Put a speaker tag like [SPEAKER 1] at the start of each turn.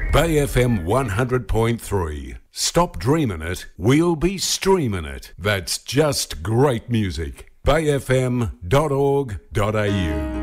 [SPEAKER 1] Bay FM 100.3. Stop dreaming it, we'll be streaming it. That's just great music. bayfm.org.au